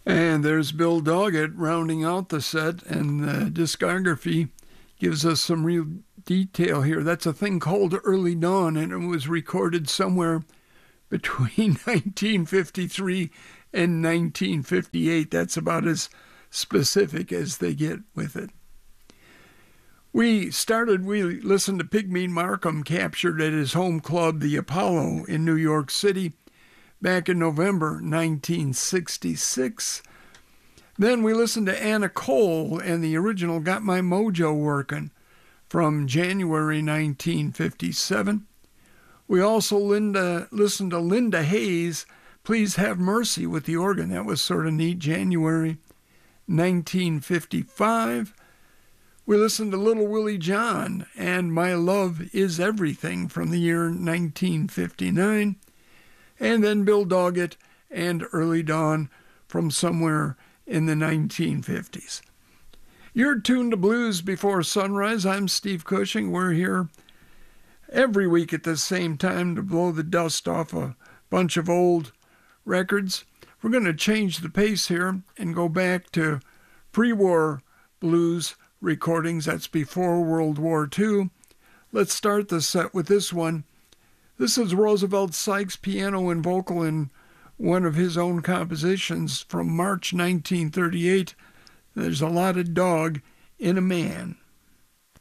And there's Bill Doggett rounding out the set, and the discography gives us some real detail here. That's a thing called Early Dawn, and it was recorded somewhere between 1953 and 1958. That's about as specific as they get with it. We listened to Pigmeat Markham, captured at his home club, the Apollo, in New York City, back in November 1966. Then we listened to Anna Cole and the original Got My Mojo Workin' from January 1957. We also listened to Linda Hayes, Please Have Mercy with the organ. That was sort of neat, January 1955. We listened to Little Willie John and My Love Is Everything from the year 1959. And then Bill Doggett and Early Dawn from somewhere in the 1950s. You're tuned to Blues Before Sunrise. I'm Steve Cushing. We're here every week at the same time to blow the dust off a bunch of old records. We're going to change the pace here and go back to pre-war blues recordings. That's before World War II. Let's start the set with this one. This is Roosevelt Sykes, piano and vocal in one of his own compositions from March 1938. There's a lot of dog in a man.